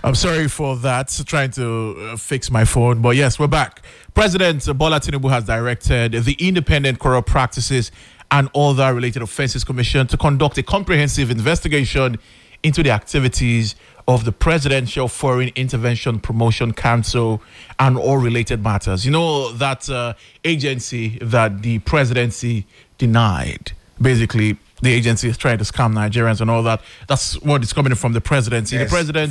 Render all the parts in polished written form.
I'm sorry for that. Trying to fix my phone. But yes, we're back. President Bola Tinubu has directed the Independent Corrupt Practices and Other Related Offences Commission to conduct a comprehensive investigation into the activities of the Presidential Foreign Intervention Promotion Council and all related matters. You know, that agency that the presidency denied. Basically, the agency is trying to scam Nigerians and all that. That's what is coming from the presidency. Yes. The president...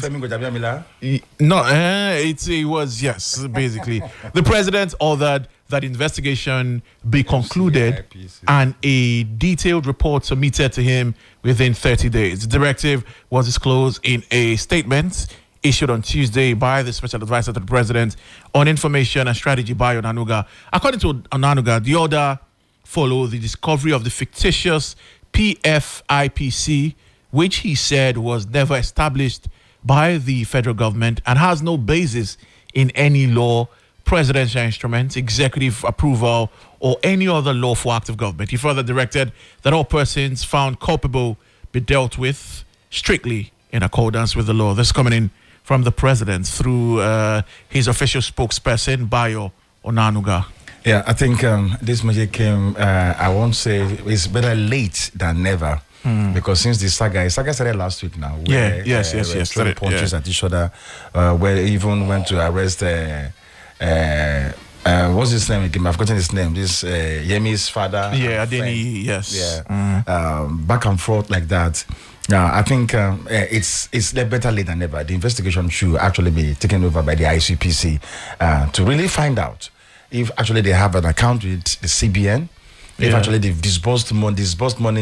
it was, yes, basically. The president ordered that investigation be concluded and a detailed report submitted to him within 30 days. The directive was disclosed in a statement issued on Tuesday by the Special Advisor to the President on Information and Strategy, Bayo Onanuga. According to Onanuga, the order followed the discovery of the fictitious PFIPC, which he said was never established by the federal government and has no basis in any law, presidential instrument, executive approval, or any other lawful act of government. He further directed that all persons found culpable be dealt with strictly in accordance with the law. This coming in from the president through his official spokesperson, Bayo Onanuga. Yeah, I think this message came, I won't say it's better late than never. Because since the saga started last week now. Where, yes. Throwing punches at each other, where they even went to arrest, what's his name again? I've forgotten his name. This Yemi's father. Yeah, Adeni, yes. Yeah, back and forth like that. I think it's better late than never. The investigation should actually be taken over by the ICPC to really find out if actually they have an account with the CBN, if actually they've disbursed money